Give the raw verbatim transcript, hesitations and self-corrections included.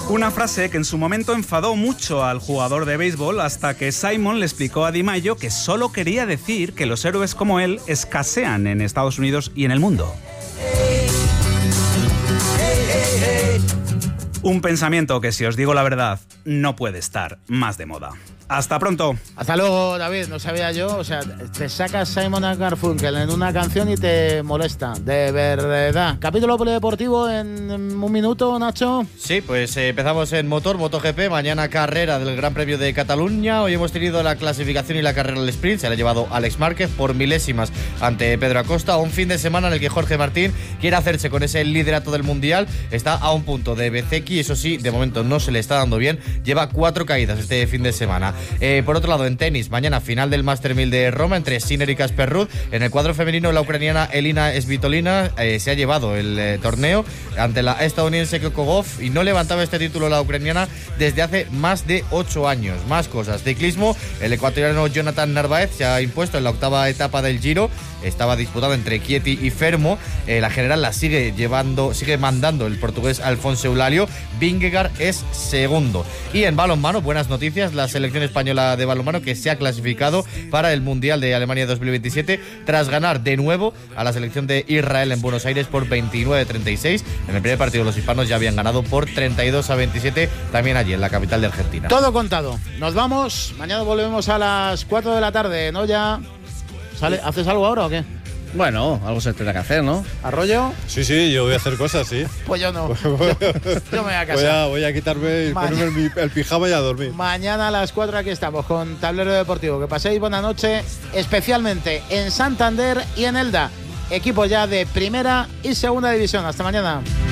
Una frase que en su momento enfadó mucho al jugador de béisbol hasta que Simon le explicó a DiMaggio que solo quería decir que los héroes como él escasean en Estados Unidos y en el mundo. Un pensamiento que, si os digo la verdad, no puede estar más de moda. Hasta pronto. Hasta luego, David. No sabía yo. O sea, te sacas Simon and Garfunkel en una canción y te molesta. De verdad. Capítulo polideportivo en un minuto, Nacho. Sí, pues eh, empezamos en motor, MotoGP. Mañana carrera del Gran Premio de Cataluña. Hoy hemos tenido la clasificación y la carrera del sprint. Se la ha llevado Alex Márquez por milésimas ante Pedro Acosta. Un fin de semana en el que Jorge Martín quiere hacerse con ese liderato del Mundial. Está a un punto de Bezzecchi. Eso sí, de momento no se le está dando bien. Lleva cuatro caídas este fin de semana. Eh, por otro lado, en tenis, mañana final del Master mil de Roma entre Sinner y Casper Ruud. En el cuadro femenino, la ucraniana Elina Svitolina eh, se ha llevado el eh, torneo ante la estadounidense Coco Gauff y no levantaba este título la ucraniana desde hace más de ocho años. Más cosas. Ciclismo, el ecuatoriano Jonathan Narváez se ha impuesto en la octava etapa del Giro. Estaba disputado entre Chieti y Fermo. Eh, la general la sigue llevando, sigue mandando el portugués Alfonso Eulalio. Vingegaard es segundo. Y en balonmano, buenas noticias, la selección española de balonmano que se ha clasificado para el Mundial de Alemania dos mil veintisiete tras ganar de nuevo a la selección de Israel en Buenos Aires por veintinueve a treinta y seis. En el primer partido los hispanos ya habían ganado por treinta y dos a veintisiete también allí en la capital de Argentina. Todo contado. Nos vamos. Mañana volvemos a las cuatro de la tarde, ¿no? Ya. ¿Sale? ¿Haces algo ahora o qué? Bueno, algo se tendrá que hacer, ¿no? ¿Arroyo? Sí, sí, yo voy a hacer cosas, sí. Pues yo no. Yo, yo me voy a casa. Voy a, voy a quitarme y Ma- ponerme el, el pijama y a dormir. Mañana a las cuatro aquí estamos con Tablero Deportivo. Que paséis buena noche, especialmente en Santander y en Elda. Equipos ya de primera y segunda división. Hasta mañana.